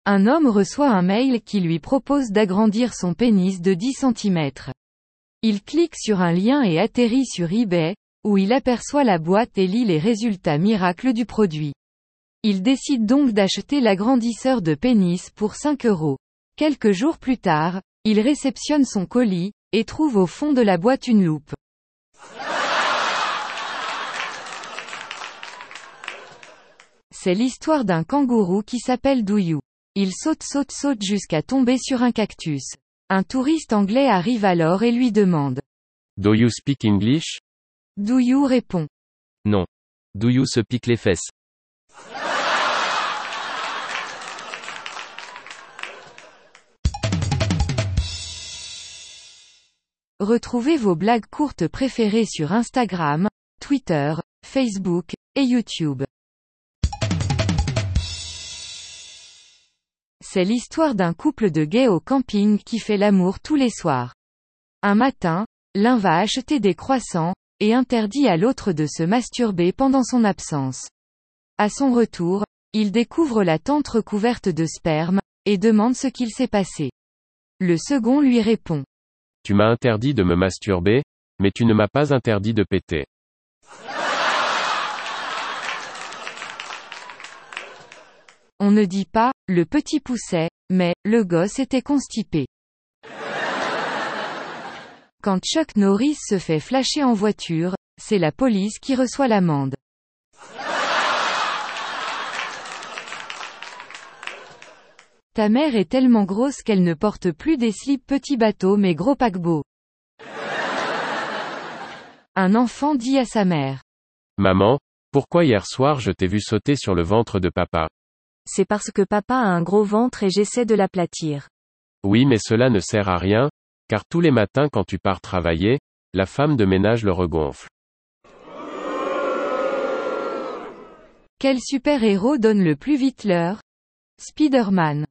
Un homme reçoit un mail qui lui propose d'agrandir son pénis de 10 cm. Il clique sur un lien et atterrit sur eBay, où il aperçoit la boîte et lit les résultats miracles du produit. Il décide donc d'acheter l'agrandisseur de pénis pour 5 €. Quelques jours plus tard, il réceptionne son colis, et trouve au fond de la boîte une loupe. C'est l'histoire d'un kangourou qui s'appelle Douyou. Il saute jusqu'à tomber sur un cactus. Un touriste anglais arrive alors et lui demande. Do you speak English? Douyou répond. Non. Do you se pique les fesses? Retrouvez vos blagues courtes préférées sur Instagram, Twitter, Facebook, et YouTube. C'est l'histoire d'un couple de gays au camping qui fait l'amour tous les soirs. Un matin, l'un va acheter des croissants, et interdit à l'autre de se masturber pendant son absence. À son retour, il découvre la tente recouverte de sperme, et demande ce qu'il s'est passé. Le second lui répond. Tu m'as interdit de me masturber, mais tu ne m'as pas interdit de péter. On ne dit pas, le petit poussait, mais, le gosse était constipé. Quand Chuck Norris se fait flasher en voiture, c'est la police qui reçoit l'amende. Ta mère est tellement grosse qu'elle ne porte plus des slips petit bateau mais gros paquebot. Un enfant dit à sa mère. Maman, pourquoi hier soir je t'ai vu sauter sur le ventre de papa? C'est parce que papa a un gros ventre et j'essaie de l'aplatir. Oui, mais cela ne sert à rien, car tous les matins quand tu pars travailler, la femme de ménage le regonfle. Quel super-héros donne le plus vite l'heure? Spider-Man.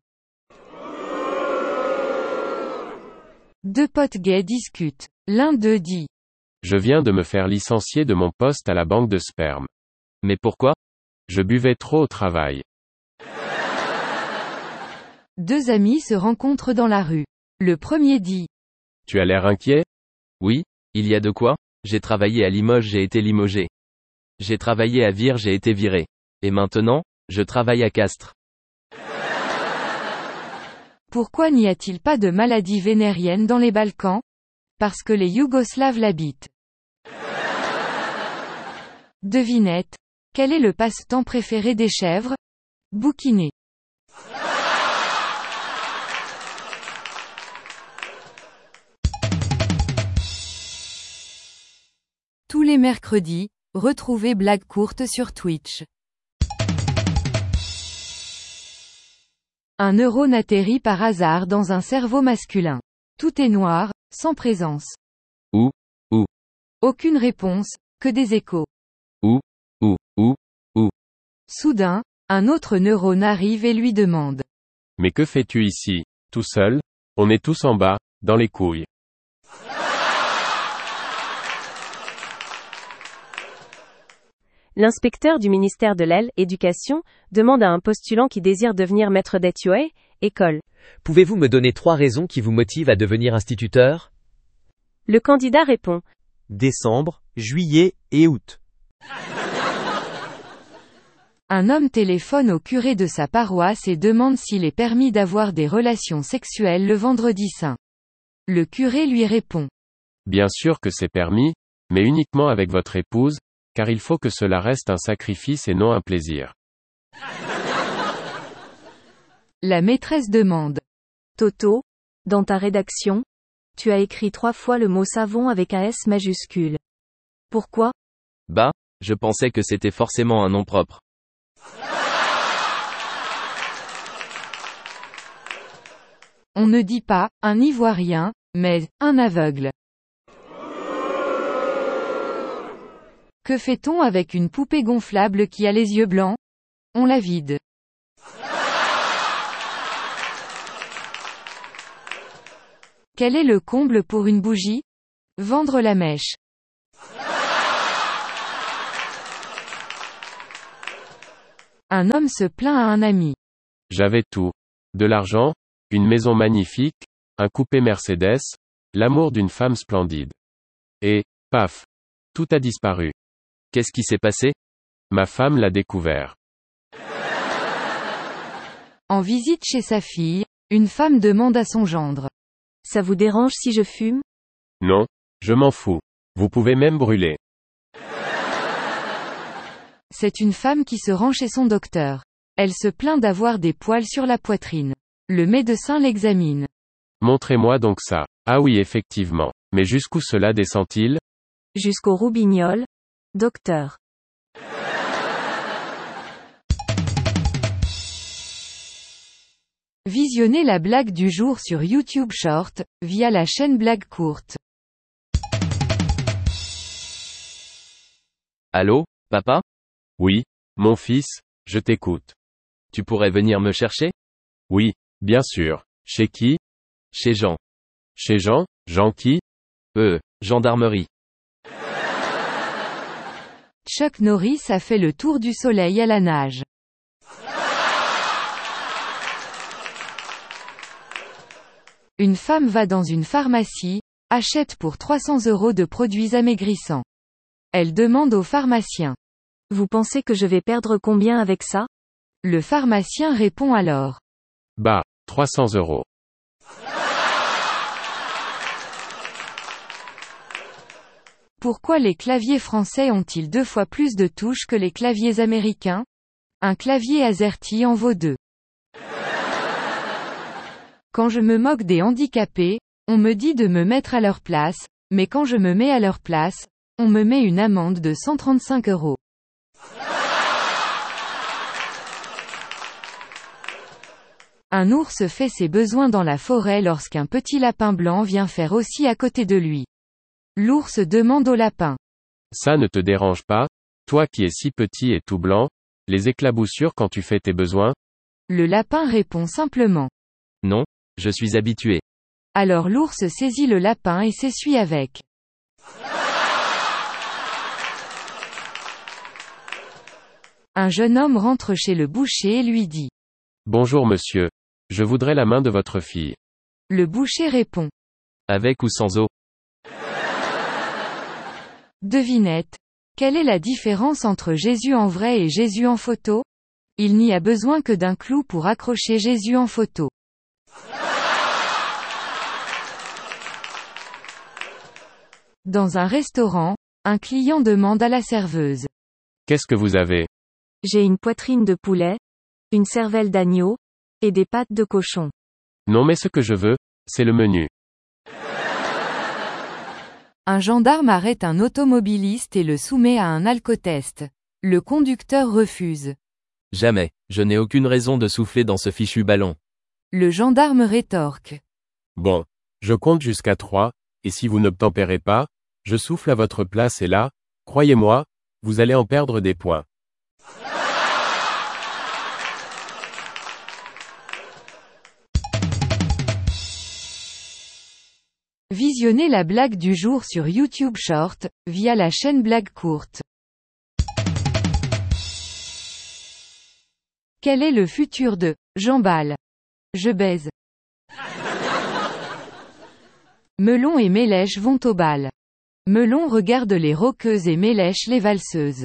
Deux potes gays discutent. L'un d'eux dit. Je viens de me faire licencier de mon poste à la banque de sperme. Mais pourquoi? Je buvais trop au travail. Deux amis se rencontrent dans la rue. Le premier dit. Tu as l'air inquiet? Oui, il y a de quoi? J'ai travaillé à Limoges, j'ai été limogé. J'ai travaillé à Vire, j'ai été viré. Et maintenant, je travaille à Castres. Pourquoi n'y a-t-il pas de maladie vénérienne dans les Balkans? Parce que les Yougoslaves l'habitent. Devinette. Quel est le passe-temps préféré des chèvres? Bouquiner. Tous les mercredis, retrouvez Blagues courtes sur Twitch. Un neurone atterrit par hasard dans un cerveau masculin. Tout est noir, sans présence. Où? Aucune réponse, que des échos. Où? Soudain, un autre neurone arrive et lui demande. Mais que fais-tu ici, tout seul? On est tous en bas, dans les couilles. L'inspecteur du ministère de l'Éducation demande à un postulant qui désire devenir maître d'ETUA, école. Pouvez-vous me donner 3 raisons qui vous motivent à devenir instituteur? Le candidat répond. Décembre, juillet et août. Un homme téléphone au curé de sa paroisse et demande s'il est permis d'avoir des relations sexuelles le vendredi saint. Le curé lui répond. Bien sûr que c'est permis, mais uniquement avec votre épouse, car il faut que cela reste un sacrifice et non un plaisir. La maîtresse demande. Toto, dans ta rédaction, tu as écrit 3 fois le mot savon avec un S majuscule. Pourquoi? Bah, je pensais que c'était forcément un nom propre. On ne dit pas, un Ivoirien, mais, un aveugle. Que fait-on avec une poupée gonflable qui a les yeux blancs? On la vide. Quel est le comble pour une bougie? Vendre la mèche. Un homme se plaint à un ami. J'avais tout. De l'argent, une maison magnifique, un coupé Mercedes, l'amour d'une femme splendide. Et, paf. Tout a disparu. Qu'est-ce qui s'est passé? Ma femme l'a découvert. En visite chez sa fille, une femme demande à son gendre. Ça vous dérange si je fume? Non, je m'en fous. Vous pouvez même brûler. C'est une femme qui se rend chez son docteur. Elle se plaint d'avoir des poils sur la poitrine. Le médecin l'examine. Montrez-moi donc ça. Ah oui, effectivement. Mais jusqu'où cela descend-il? Jusqu'au roubignoles. Docteur. Visionnez la blague du jour sur YouTube Short, via la chaîne Blague Courte. Allô, papa? Oui, mon fils, je t'écoute. Tu pourrais venir me chercher? Oui, bien sûr. Chez qui? Chez Jean. Chez Jean? Jean qui? Gendarmerie. Chuck Norris a fait le tour du soleil à la nage. Une femme va dans une pharmacie, achète pour 300 € de produits amaigrissants. Elle demande au pharmacien. Vous pensez que je vais perdre combien avec ça? Le pharmacien répond alors. Bah, 300 €. Pourquoi les claviers français ont-ils 2 fois plus de touches que les claviers américains? Un clavier AZERTY en vaut 2. Quand je me moque des handicapés, on me dit de me mettre à leur place, mais quand je me mets à leur place, on me met une amende de 135 €. Un ours fait ses besoins dans la forêt lorsqu'un petit lapin blanc vient faire aussi à côté de lui. L'ours demande au lapin. Ça ne te dérange pas, toi qui es si petit et tout blanc, les éclaboussures quand tu fais tes besoins? Le lapin répond simplement. Non, je suis habitué. Alors l'ours saisit le lapin et s'essuie avec. Un jeune homme rentre chez le boucher et lui dit. Bonjour monsieur. Je voudrais la main de votre fille. Le boucher répond. Avec ou sans eau? Devinette. Quelle est la différence entre Jésus en vrai et Jésus en photo? Il n'y a besoin que d'un clou pour accrocher Jésus en photo. Dans un restaurant, un client demande à la serveuse. Qu'est-ce que vous avez? J'ai une poitrine de poulet, une cervelle d'agneau, et des pattes de cochon. Non mais ce que je veux, c'est le menu. Un gendarme arrête un automobiliste et le soumet à un alcotest. Le conducteur refuse. Jamais, je n'ai aucune raison de souffler dans ce fichu ballon. Le gendarme rétorque. Bon. Je compte jusqu'à 3, et si vous n'obtempérez pas, je souffle à votre place et là, croyez-moi, vous allez en perdre des points. Visionnez la blague du jour sur YouTube Short, via la chaîne Blague Courte. Quel est le futur de « j'emballe »? Je baise. Melon et Mélèche vont au bal. Melon regarde les rockeuses et Mélèche les valseuses.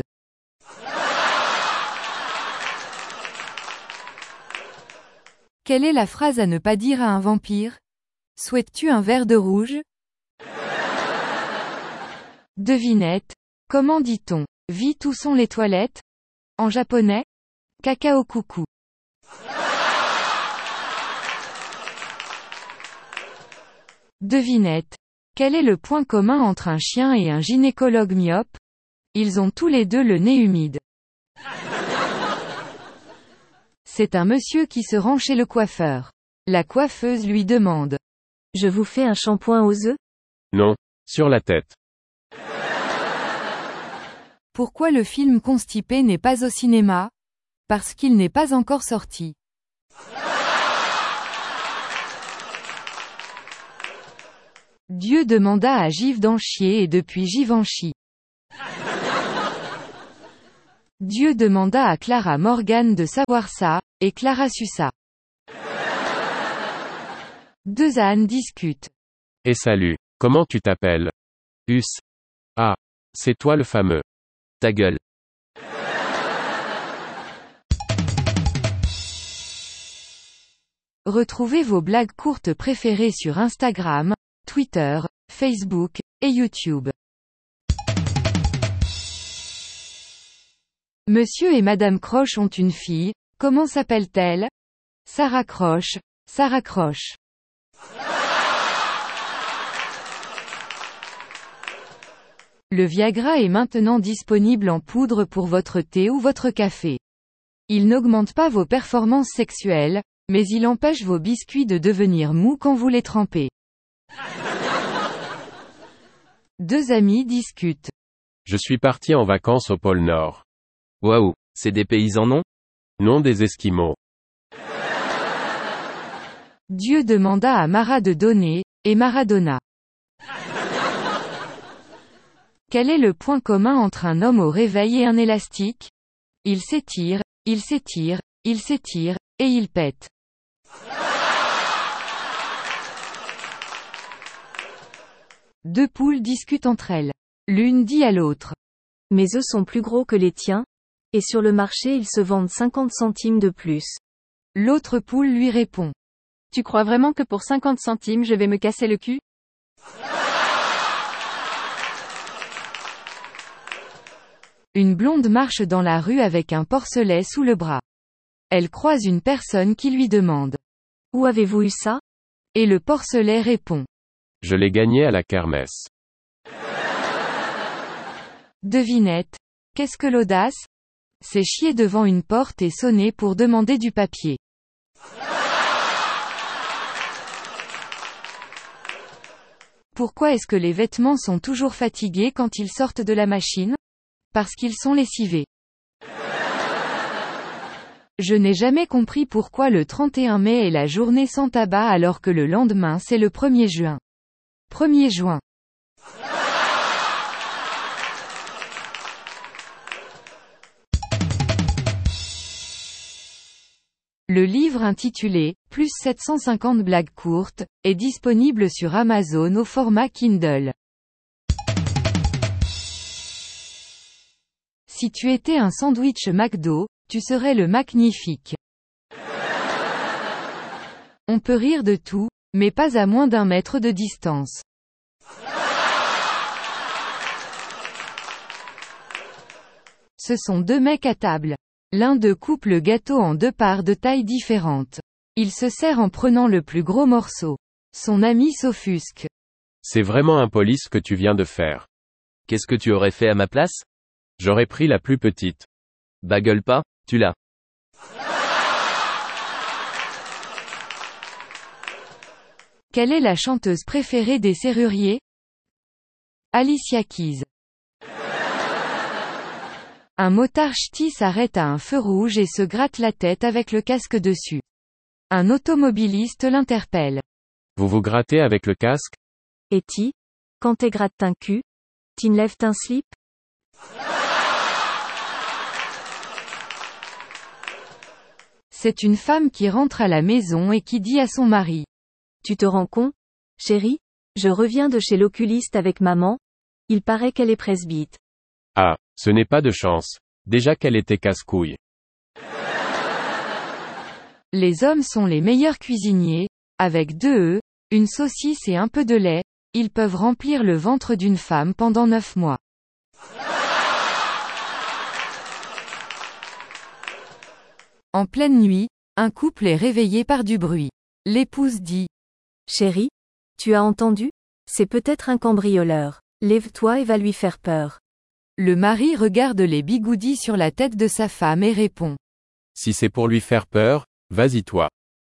Quelle est la phrase à ne pas dire à un vampire? Souhaites-tu un verre de rouge? Devinette. Comment dit-on « vite où sont les toilettes » en japonais? Cacao coucou. Devinette. Quel est le point commun entre un chien et un gynécologue myope? Ils ont tous les deux le nez humide. C'est un monsieur qui se rend chez le coiffeur. La coiffeuse lui demande. Je vous fais un shampoing aux œufs? Non. Sur la tête. Pourquoi le film Constipé n'est pas au cinéma? Parce qu'il n'est pas encore sorti. Dieu demanda à Givre d'en chier et depuis Givre en chie. Dieu demanda à Clara Morgan de savoir ça, et Clara sut ça. Deux ânes discutent. Et salut. Comment tu t'appelles? Us. Ah. C'est toi le fameux. Ta gueule. Retrouvez vos blagues courtes préférées sur Instagram, Twitter, Facebook, et YouTube. Monsieur et Madame Croche ont une fille, comment s'appelle-t-elle? Sarah Croche, Sarah Croche. Le Viagra est maintenant disponible en poudre pour votre thé ou votre café. Il n'augmente pas vos performances sexuelles, mais il empêche vos biscuits de devenir mous quand vous les trempez. Deux amis discutent. Je suis parti en vacances au pôle Nord. Waouh, c'est des paysans non? Non des Esquimaux. Dieu demanda à Mara de donner, et Maradona. Quel est le point commun entre un homme au réveil et un élastique? Il s'étire, il s'étire, il s'étire, et il pète. Deux poules discutent entre elles. L'une dit à l'autre. Mes œufs sont plus gros que les tiens, et sur le marché ils se vendent 50 centimes de plus. L'autre poule lui répond. Tu crois vraiment que pour 50 centimes je vais me casser le cul? Une blonde marche dans la rue avec un porcelet sous le bras. Elle croise une personne qui lui demande. Où avez-vous eu ça? Et le porcelet répond. Je l'ai gagné à la kermesse. Devinette. Qu'est-ce que l'audace? C'est chier devant une porte et sonner pour demander du papier. Pourquoi est-ce que les vêtements sont toujours fatigués quand ils sortent de la machine? Parce qu'ils sont lessivés. Je n'ai jamais compris pourquoi le 31 mai est la journée sans tabac alors que le lendemain c'est le 1er juin. 1er juin. Le livre intitulé « Plus 750 blagues courtes » est disponible sur Amazon au format Kindle. Si tu étais un sandwich McDo, tu serais le magnifique. On peut rire de tout, mais pas à moins d'1 mètre de distance. Ce sont deux mecs à table. L'un d'eux coupe le gâteau en deux parts de taille différentes. Il se sert en prenant le plus gros morceau. Son ami s'offusque. C'est vraiment impoli ce que tu viens de faire. Qu'est-ce que tu aurais fait à ma place? J'aurais pris la plus petite. Bah gueule pas, tu l'as. Quelle est la chanteuse préférée des serruriers? Alicia Keys. Un motard ch'ti s'arrête à un feu rouge et se gratte la tête avec le casque dessus. Un automobiliste l'interpelle. Vous vous grattez avec le casque? Et ti? Quand t'es gratte un cul? T'enlèves un slip? C'est une femme qui rentre à la maison et qui dit à son mari. Tu te rends compte? Chérie? Je reviens de chez l'oculiste avec maman. Il paraît qu'elle est presbyte. Ah, ce n'est pas de chance. Déjà qu'elle était casse-couille. Les hommes sont les meilleurs cuisiniers. Avec 2 œufs, une saucisse et un peu de lait, ils peuvent remplir le ventre d'une femme pendant 9 mois. En pleine nuit, un couple est réveillé par du bruit. L'épouse dit. Chérie? Tu as entendu? C'est peut-être un cambrioleur. Lève-toi et va lui faire peur. Le mari regarde les bigoudis sur la tête de sa femme et répond. Si c'est pour lui faire peur, vas-y toi.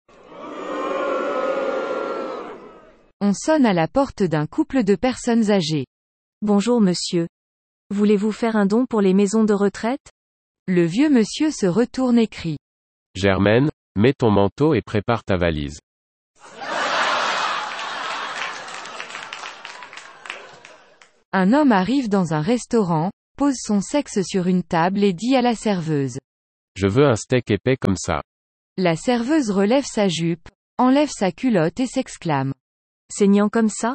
On sonne à la porte d'un couple de personnes âgées. Bonjour monsieur. Voulez-vous faire un don pour les maisons de retraite? Le vieux monsieur se retourne et crie. Germaine, mets ton manteau et prépare ta valise. Un homme arrive dans un restaurant, pose son sexe sur une table et dit à la serveuse. Je veux un steak épais comme ça. La serveuse relève sa jupe, enlève sa culotte et s'exclame. Saignant comme ça?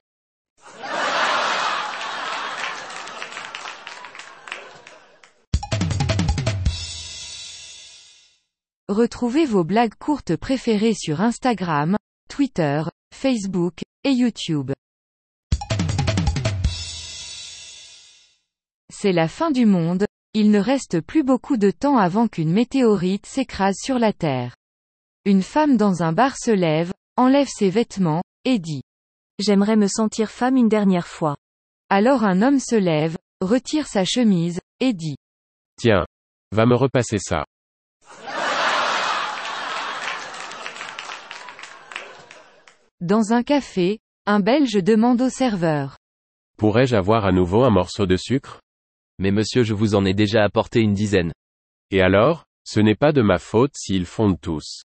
Retrouvez vos blagues courtes préférées sur Instagram, Twitter, Facebook, et YouTube. C'est la fin du monde, il ne reste plus beaucoup de temps avant qu'une météorite s'écrase sur la Terre. Une femme dans un bar se lève, enlève ses vêtements, et dit. J'aimerais me sentir femme une dernière fois. Alors un homme se lève, retire sa chemise, et dit. Tiens. Va me repasser ça. Dans un café, un Belge demande au serveur. Pourrais-je avoir à nouveau un morceau de sucre? Mais monsieur, je vous en ai déjà apporté une dizaine. Et alors, ce n'est pas de ma faute s'ils fondent tous.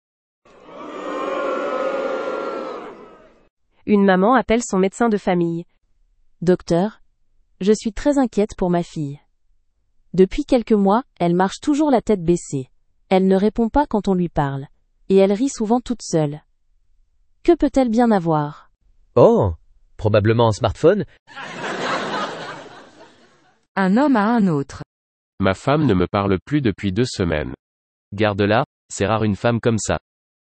Une maman appelle son médecin de famille. Docteur, je suis très inquiète pour ma fille. Depuis quelques mois, elle marche toujours la tête baissée. Elle ne répond pas quand on lui parle. Et elle rit souvent toute seule. Que peut-elle bien avoir? Oh, probablement un smartphone. Un homme à un autre. Ma femme ne me parle plus depuis 2 semaines. Garde-la, c'est rare une femme comme ça.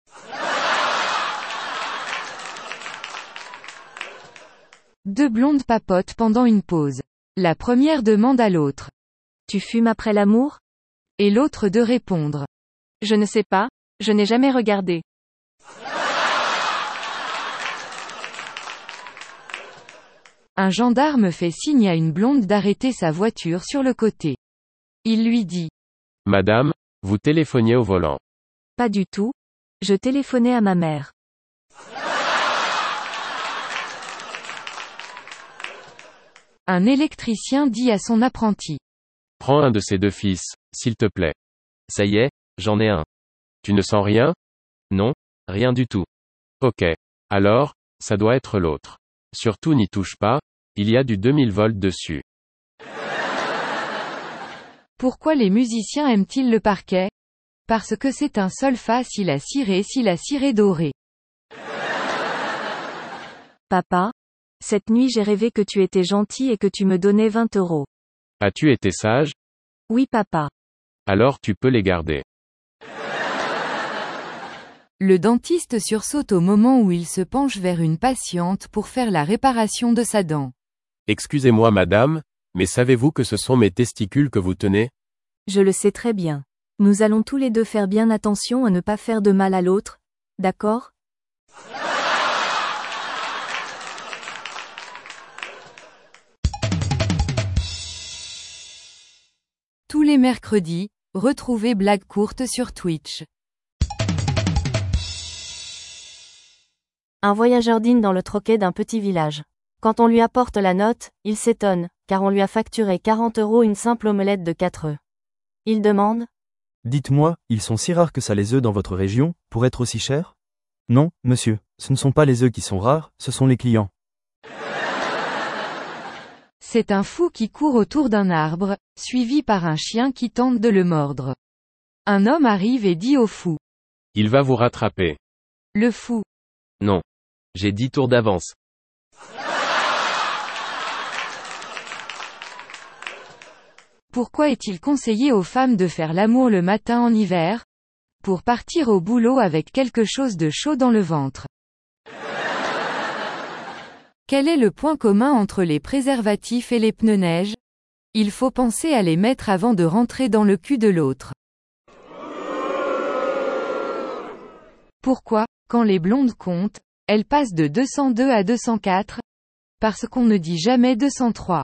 Deux blondes papotent pendant une pause. La première demande à l'autre. Tu fumes après l'amour? Et l'autre de répondre. Je ne sais pas, je n'ai jamais regardé. Un gendarme fait signe à une blonde d'arrêter sa voiture sur le côté. Il lui dit. Madame, vous téléphoniez au volant. Pas du tout. Je téléphonais à ma mère. Un électricien dit à son apprenti. Prends un de ces 2 fils, s'il te plaît. Ça y est, j'en ai un. Tu ne sens rien? Non, rien du tout. Ok. Alors, ça doit être l'autre. Surtout n'y touche pas, il y a du 2000 volts dessus. Pourquoi les musiciens aiment-ils le parquet? Parce que c'est un solfa si la ciré doré. Papa, cette nuit j'ai rêvé que tu étais gentil et que tu me donnais 20 €. As-tu été sage? Oui papa. Alors tu peux les garder. Le dentiste sursaute au moment où il se penche vers une patiente pour faire la réparation de sa dent. Excusez-moi madame, mais savez-vous que ce sont mes testicules que vous tenez? Je le sais très bien. Nous allons tous les deux faire bien attention à ne pas faire de mal à l'autre, d'accord? Tous les mercredis, retrouvez Blagues courtes sur Twitch. Un voyageur dîne dans le troquet d'un petit village. Quand on lui apporte la note, il s'étonne, car on lui a facturé 40 € une simple omelette de 4 œufs. Il demande. Dites-moi, ils sont si rares que ça les œufs dans votre région, pour être aussi chers? Non, monsieur, ce ne sont pas les œufs qui sont rares, ce sont les clients. C'est un fou qui court autour d'un arbre, suivi par un chien qui tente de le mordre. Un homme arrive et dit au fou. Il va vous rattraper. Le fou. Non. J'ai 10 tours d'avance. Pourquoi est-il conseillé aux femmes de faire l'amour le matin en hiver? Pour partir au boulot avec quelque chose de chaud dans le ventre. Quel est le point commun entre les préservatifs et les pneus neige? Il faut penser à les mettre avant de rentrer dans le cul de l'autre. Pourquoi, quand les blondes comptent, elles passent de 202 à 204? Parce qu'on ne dit jamais 203.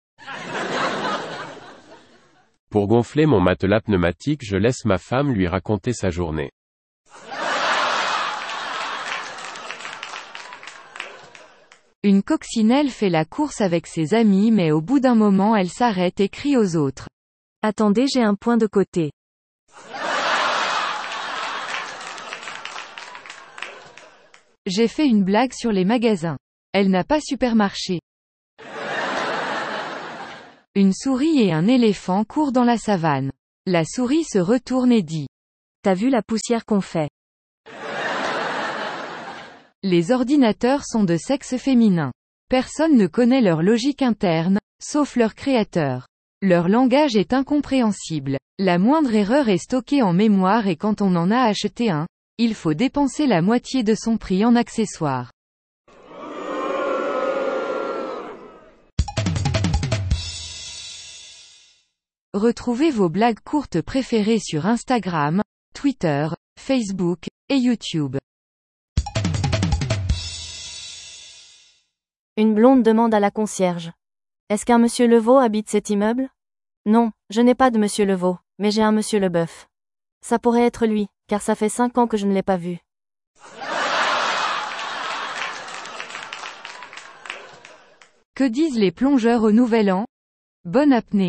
Pour gonfler mon matelas pneumatique, je laisse ma femme lui raconter sa journée. Une coccinelle fait la course avec ses amis mais au bout d'un moment elle s'arrête et crie aux autres. Attendez, j'ai un point de côté. J'ai fait une blague sur les magasins. Elle n'a pas supermarché. Une souris et un éléphant courent dans la savane. La souris se retourne et dit. T'as vu la poussière qu'on fait? Les ordinateurs sont de sexe féminin. Personne ne connaît leur logique interne, sauf leur créateur. Leur langage est incompréhensible. La moindre erreur est stockée en mémoire et quand on en a acheté un, il faut dépenser la moitié de son prix en accessoires. Retrouvez vos blagues courtes préférées sur Instagram, Twitter, Facebook, et YouTube. Une blonde demande à la concierge. Est-ce qu'un monsieur Levaux habite cet immeuble? Non, je n'ai pas de monsieur Levaux, mais j'ai un monsieur Leboeuf. Ça pourrait être lui, car ça fait 5 ans que je ne l'ai pas vu. Que disent les plongeurs au Nouvel An? Bonne apnée.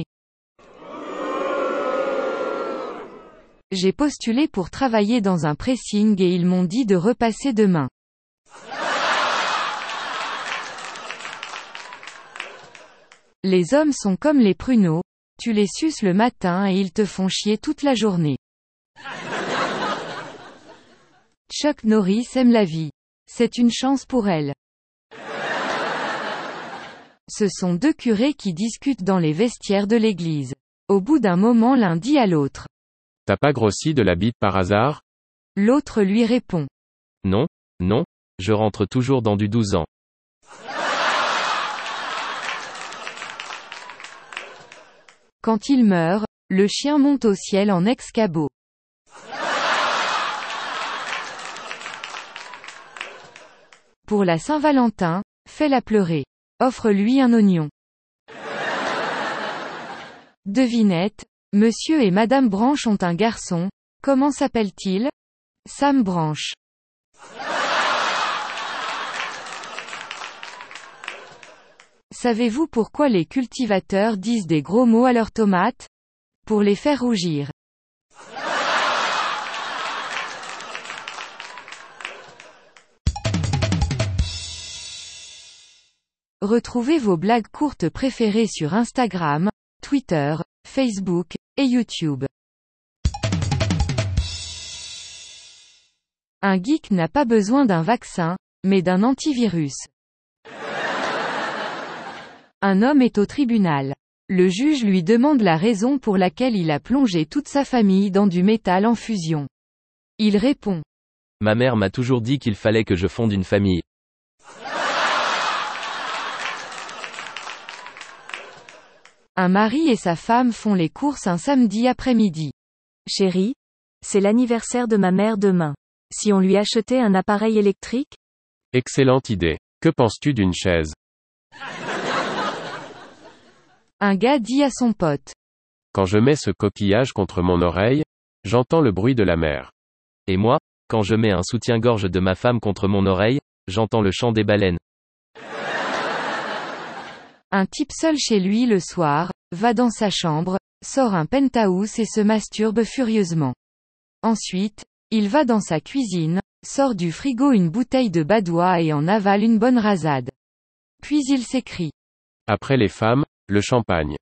J'ai postulé pour travailler dans un pressing et ils m'ont dit de repasser demain. Les hommes sont comme les pruneaux, tu les suces le matin et ils te font chier toute la journée. Chuck Norris aime la vie. C'est une chance pour elle. Ce sont deux curés qui discutent dans les vestiaires de l'église. Au bout d'un moment l'un dit à l'autre. T'as pas grossi de la bite par hasard? L'autre lui répond. Non, non, je rentre toujours dans du 12 ans. Quand il meurt, le chien monte au ciel en ex-cabot. Pour la Saint-Valentin, fais-la pleurer. Offre-lui un oignon. Devinette, Monsieur et Madame Branche ont un garçon. Comment s'appelle-t-il? Sam Branche. Savez-vous pourquoi les cultivateurs disent des gros mots à leurs tomates? Pour les faire rougir. Retrouvez vos blagues courtes préférées sur Instagram, Twitter, Facebook, et YouTube. Un geek n'a pas besoin d'un vaccin, mais d'un antivirus. Un homme est au tribunal. Le juge lui demande la raison pour laquelle il a plongé toute sa famille dans du métal en fusion. Il répond. Ma mère m'a toujours dit qu'il fallait que je fonde une famille. Un mari et sa femme font les courses un samedi après-midi. Chérie, c'est l'anniversaire de ma mère demain. Si on lui achetait un appareil électrique? Excellente idée. Que penses-tu d'une chaise? Un gars dit à son pote. Quand je mets ce coquillage contre mon oreille, j'entends le bruit de la mer. Et moi, quand je mets un soutien-gorge de ma femme contre mon oreille, j'entends le chant des baleines. Un type seul chez lui le soir, va dans sa chambre, sort un penthouse et se masturbe furieusement. Ensuite, il va dans sa cuisine, sort du frigo une bouteille de badois et en avale une bonne rasade. Puis il s'écrie. Après les femmes, le champagne.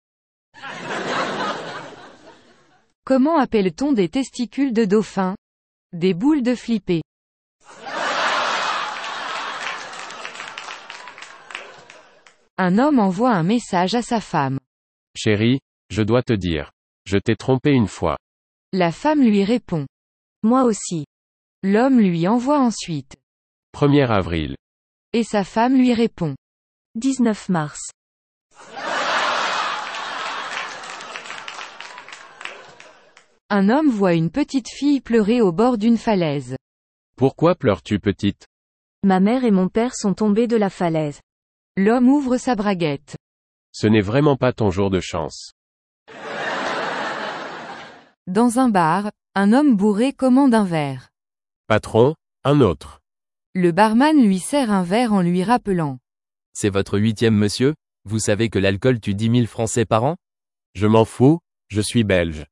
Comment appelle-t-on des testicules de dauphin? Des boules de flipper. Un homme envoie un message à sa femme. Chérie, je dois te dire. Je t'ai trompé une fois. La femme lui répond. Moi aussi. L'homme lui envoie ensuite. 1er avril. Et sa femme lui répond. 19 mars. Un homme voit une petite fille pleurer au bord d'une falaise. Pourquoi pleures-tu, petite? Ma mère et mon père sont tombés de la falaise. L'homme ouvre sa braguette. Ce n'est vraiment pas ton jour de chance. Dans un bar, un homme bourré commande un verre. Patron, un autre. Le barman lui sert un verre en lui rappelant. C'est votre 8e monsieur? Vous savez que l'alcool tue 10 000 Français par an? Je m'en fous, je suis belge.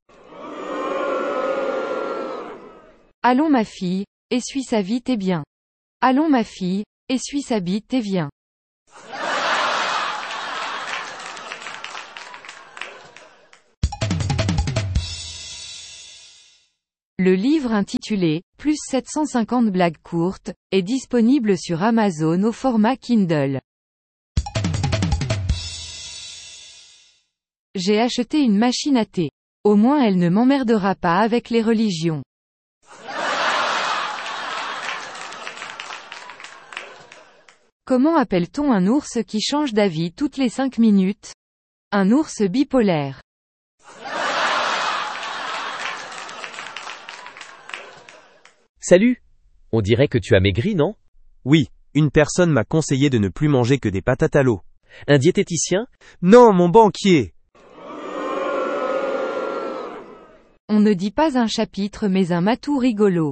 Allons ma fille, essuie sa bite et bien. Allons ma fille, essuie sa bite et viens. Le livre intitulé « Plus 750 blagues courtes » est disponible sur Amazon au format Kindle. J'ai acheté une machine à thé. Au moins elle ne m'emmerdera pas avec les religions. Comment appelle-t-on un ours qui change d'avis toutes les 5 minutes? Un ours bipolaire. Salut! On dirait que tu as maigri, non? Oui, une personne m'a conseillé de ne plus manger que des patates à l'eau. Un diététicien? Non, mon banquier! On ne dit pas un chapitre mais un matou rigolo.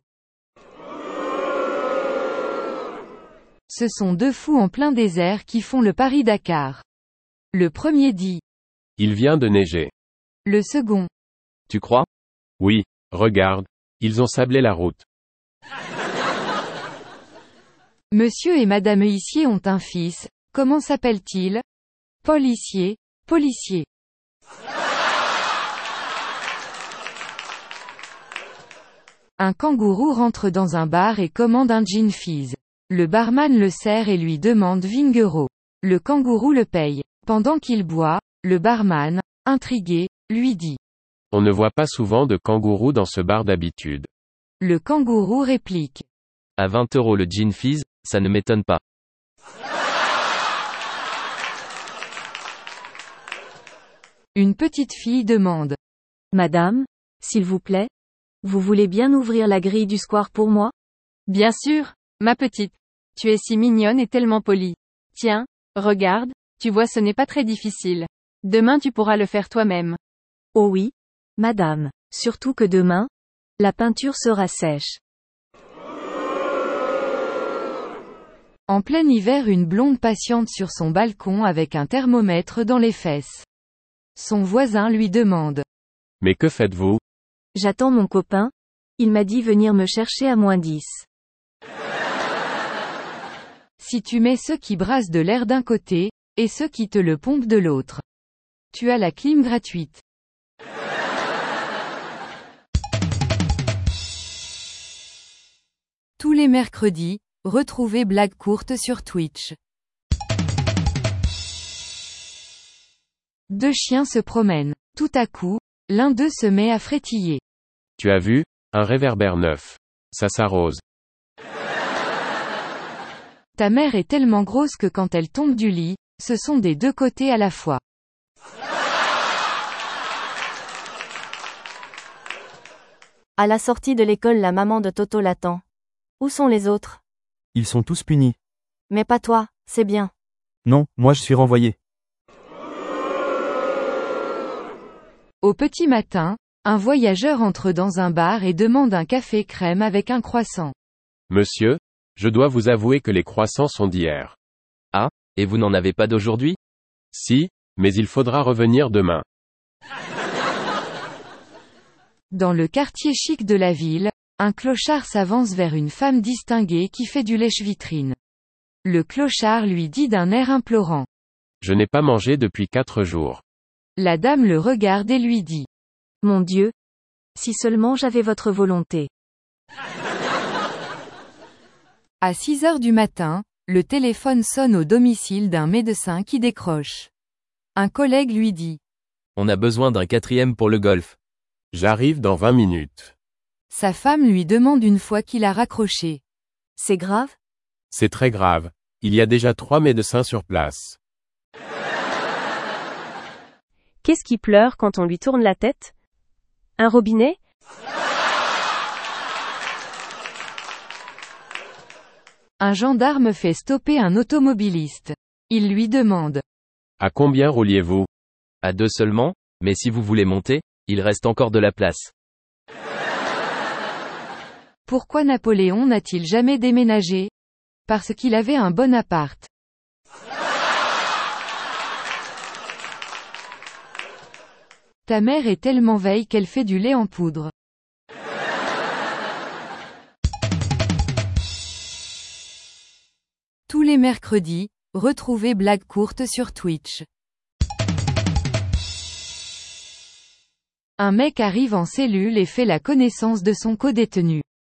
Ce sont deux fous en plein désert qui font le Paris-Dakar. Le premier dit. Il vient de neiger. Le second. Tu crois? Oui, regarde, ils ont sablé la route. Monsieur et Madame Huissier ont un fils, comment s'appelle-t-il? Paul Hissier, policier. Un kangourou rentre dans un bar et commande un gin fizz. Le barman le sert et lui demande €20. Le kangourou le paye. Pendant qu'il boit, le barman, intrigué, lui dit. On ne voit pas souvent de kangourous dans ce bar d'habitude. Le kangourou réplique. À 20 € le gin fizz, ça ne m'étonne pas. Une petite fille demande. Madame, s'il vous plaît, vous voulez bien ouvrir la grille du square pour moi? Bien sûr, ma petite. Tu es si mignonne et tellement polie. Tiens, regarde, tu vois ce n'est pas très difficile. Demain tu pourras le faire toi-même. Oh oui, madame, surtout que demain, la peinture sera sèche. En plein hiver, une blonde patiente sur son balcon avec un thermomètre dans les fesses. Son voisin lui demande. Mais que faites-vous? J'attends mon copain, il m'a dit venir me chercher à -10. Si tu mets ceux qui brassent de l'air d'un côté, et ceux qui te le pompent de l'autre. Tu as la clim gratuite. Tous les mercredis, retrouvez Blagues courtes sur Twitch. Deux chiens se promènent. Tout à coup, l'un d'eux se met à frétiller. Tu as vu? Un réverbère neuf. Ça s'arrose. Ta mère est tellement grosse que quand elle tombe du lit, ce sont des deux côtés à la fois. À la sortie de l'école, la maman de Toto l'attend. Où sont les autres? Ils sont tous punis. Mais pas toi, c'est bien. Non, moi je suis renvoyé. Au petit matin, un voyageur entre dans un bar et demande un café crème avec un croissant. Monsieur, je dois vous avouer que les croissants sont d'hier. Ah, et vous n'en avez pas d'aujourd'hui? Si, mais il faudra revenir demain. Dans le quartier chic de la ville, un clochard s'avance vers une femme distinguée qui fait du lèche-vitrine. Le clochard lui dit d'un air implorant. Je n'ai pas mangé depuis 4 jours. La dame le regarde et lui dit. Mon Dieu! Si seulement j'avais votre volonté. À 6 heures du matin, le téléphone sonne au domicile d'un médecin qui décroche. Un collègue lui dit. On a besoin d'un 4e pour le golf. J'arrive dans 20 minutes. Sa femme lui demande une fois qu'il a raccroché. C'est grave? C'est très grave. Il y a déjà 3 médecins sur place. Qu'est-ce qui pleure quand on lui tourne la tête? Un robinet? Un gendarme fait stopper un automobiliste. Il lui demande. À combien rouliez-vous? À 2 seulement, mais si vous voulez monter, il reste encore de la place. Pourquoi Napoléon n'a-t-il jamais déménagé? Parce qu'il avait un bon appart. Ta mère est tellement veille qu'elle fait du lait en poudre. Tous les mercredis, retrouvez Blagues courtes sur Twitch. Un mec arrive en cellule et fait la connaissance de son codétenu.